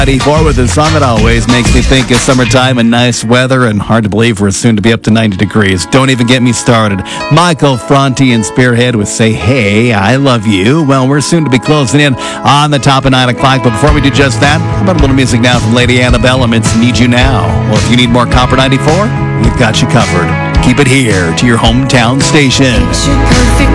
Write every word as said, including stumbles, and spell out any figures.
ninety-four with a song that always makes me think of summertime and nice weather, and hard to believe we're soon to be up to ninety degrees. Don't even get me started. Michael Franti and Spearhead with Say Hey, I Love You. Well, we're soon to be closing in on the top of nine o'clock, but before we do just that, how about a little music now from Lady Annabelle amidst Need You Now? Well, if you need more Copper ninety-four, we've got you covered. Keep it here to your hometown station.